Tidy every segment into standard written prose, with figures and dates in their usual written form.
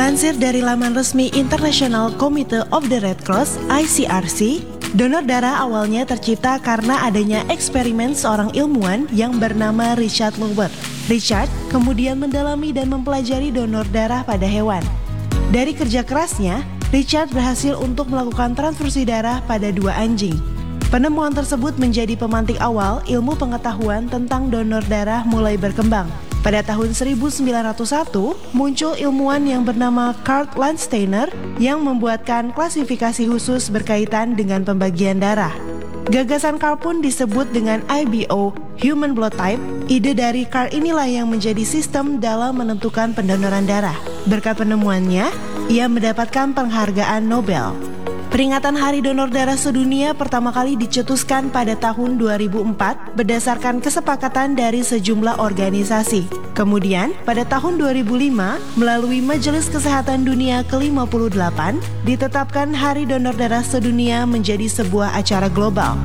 Dilansir dari laman resmi International Committee of the Red Cross (ICRC), donor darah awalnya tercipta karena adanya eksperimen seorang ilmuwan yang bernama Richard Loeber. Richard kemudian mendalami dan mempelajari donor darah pada hewan. Dari kerja kerasnya, Richard berhasil untuk melakukan transfusi darah pada 2 anjing. Penemuan tersebut menjadi pemantik awal ilmu pengetahuan tentang donor darah mulai berkembang. Pada tahun 1901, muncul ilmuwan yang bernama Karl Landsteiner yang membuatkan klasifikasi khusus berkaitan dengan pembagian darah. Gagasan Karl pun disebut dengan IBO, Human Blood Type. Ide dari Karl inilah yang menjadi sistem dalam menentukan pendonoran darah. Berkat penemuannya, ia mendapatkan penghargaan Nobel. Peringatan Hari Donor Darah Sedunia pertama kali dicetuskan pada tahun 2004 berdasarkan kesepakatan dari sejumlah organisasi. Kemudian, pada tahun 2005, melalui Majelis Kesehatan Dunia ke-58, ditetapkan Hari Donor Darah Sedunia menjadi sebuah acara global.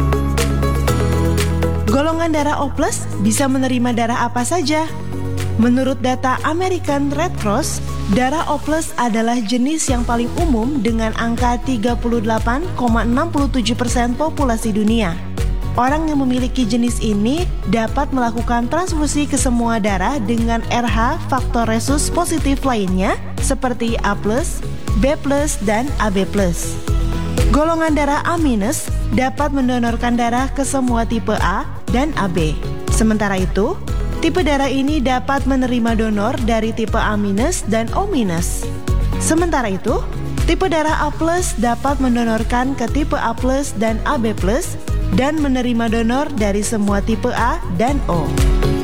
Golongan darah O+ bisa menerima darah apa saja? Menurut data American Red Cross, darah O+ adalah jenis yang paling umum dengan angka 38,67% populasi dunia. Orang yang memiliki jenis ini dapat melakukan transfusi ke semua darah dengan RH faktor resus positif lainnya seperti A+, B+, dan AB+. Golongan darah A- dapat mendonorkan darah ke semua tipe A dan AB. Sementara itu, tipe darah ini dapat menerima donor dari tipe A- dan O-. Sementara itu, tipe darah A+ dapat mendonorkan ke tipe A+ dan AB+, dan menerima donor dari semua tipe A dan O.